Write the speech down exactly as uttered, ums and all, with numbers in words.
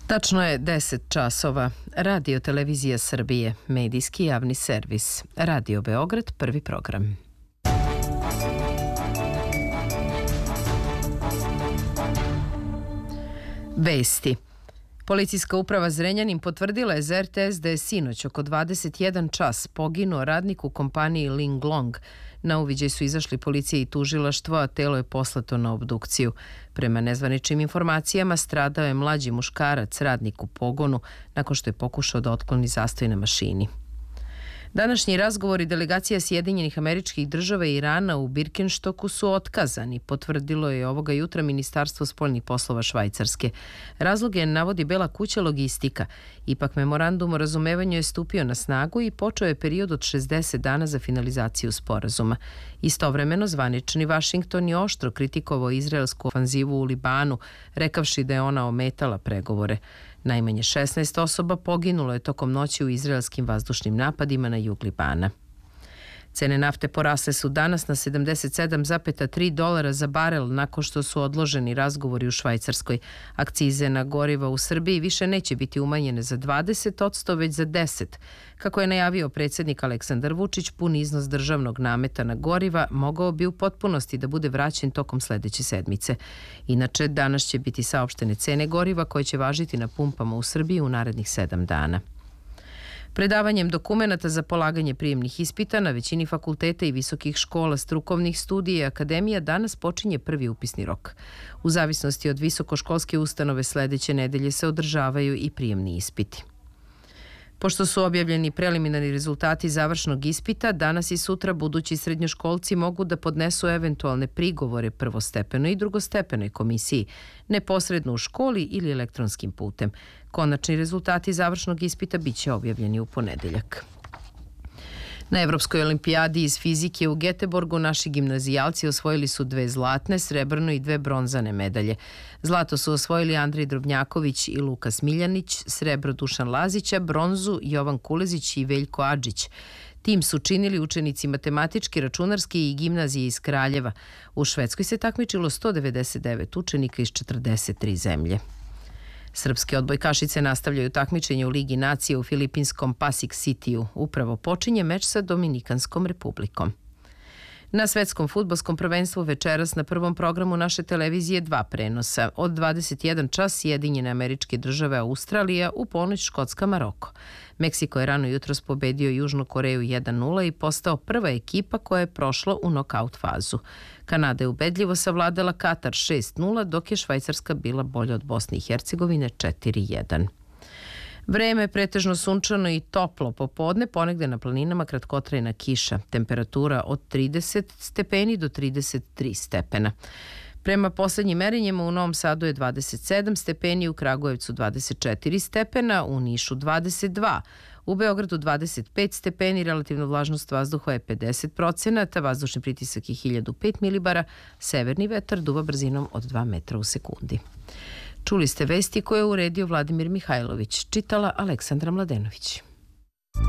Tačno je deset časova. Radio Televizija Srbije, medijski javni servis. Radio Beograd, prvi program. Vesti. Policijska uprava Zrenjanin potvrdila je za er te es da je sinoć oko dvadeset jedan čas poginuo radnik u kompaniji Linglong. Na uviđaj su izašli policija i tužilaštvo, a telo je poslato na obdukciju. Prema nezvaničnim informacijama stradao je mlađi muškarac, radnik u pogonu, nakon što je pokušao da otkloni zastoj na mašini. Današnji razgovori delegacija Sjedinjenih Američkih Država i Irana u Birkenstoku su otkazani, potvrdilo je ovoga jutra Ministarstvo spoljnih poslova Švajcarske. Razloge navodi Bela kuća logistika. Ipak memorandum o razumevanju je stupio na snagu i počeo je period od šezdeset dana za finalizaciju sporazuma. Istovremeno, zvanični Vašington je oštro kritikovao izraelsku ofanzivu u Libanu, rekavši da je ona ometala pregovore. Najmanje šesnaest osoba poginulo je tokom noći u izraelskim vazdušnim napadima na jug Libana. Cene nafte porasle su danas na sedamdeset sedam zarez tri dolara za barel nakon što su odloženi razgovori u Švajcarskoj. Akcize na goriva u Srbiji više neće biti umanjene za dvadeset posto, već za deset posto. Kako je najavio predsjednik Aleksandar Vučić, pun iznos državnog nameta na goriva mogao bi u potpunosti da bude vraćen tokom sledeće sedmice. Inače, danas će biti saopštene cene goriva koje će važiti na pumpama u Srbiji u narednih sedam dana. Predavanjem dokumenata za polaganje prijemnih ispita na većini fakulteta i visokih škola, strukovnih studija i akademija danas počinje prvi upisni rok. U zavisnosti od visokoškolske ustanove sledeće nedelje se održavaju i prijemni ispiti. Pošto su objavljeni preliminarni rezultati završnog ispita, danas i sutra budući srednjoškolci mogu da podnesu eventualne prigovore prvostepenoj i drugostepenoj komisiji, neposredno u školi ili elektronskim putem. Konačni rezultati završnog ispita biće objavljeni u ponedeljak. Na Evropskoj olimpijadi iz fizike u Geteborgu naši gimnazijalci osvojili su dve zlatne, srebrno i dve bronzane medalje. Zlato su osvojili Andrej Drobnjaković i Luka Smiljanić, srebro Dušan Lazića, bronzu Jovan Kulezić i Veljko Adžić. Tim su činili učenici matematičke, računarske i gimnazije iz Kraljeva. U Švedskoj se takmičilo sto devedeset devet učenika iz četrdeset tri zemlje. Srpske odbojkašice nastavljaju takmičenje u Ligi nacije u filipinskom Pasig Cityu. Upravo počinje meč sa Dominikanskom republikom. Na svetskom fudbalskom prvenstvu večeras na prvom programu naše televizije dva prenosa. Od dvadeset jedan čas Sjedinjene Američke Države, Australija, u ponoć Škotska, Maroko. Meksiko je rano jutros pobedio Južnu Koreju jedan nula i postao prva ekipa koja je prošla u nokaut fazu. Kanada je ubedljivo savladala Katar šest nula, dok je Švajcarska bila bolja od Bosne i Hercegovine četiri jedan. Vreme je pretežno sunčano i toplo popodne, ponegde na planinama kratkotrajna kiša. Temperatura od trideset stepeni do trideset tri stepena. Prema poslednjim merenjima u Novom Sadu je dvadeset sedam stepeni, u Kragujevcu dvadeset četiri stepena, u Nišu dvadeset dva, u Beogradu dvadeset pet stepeni, relativna vlažnost vazduha je pedeset procenata, vazdušni pritisak je hiljadu pet milibara, severni vetar duva brzinom od dva metra u sekundi. Čuli ste vesti koje je uredio Vladimir Mihajlović, čitala Aleksandra Mladenović.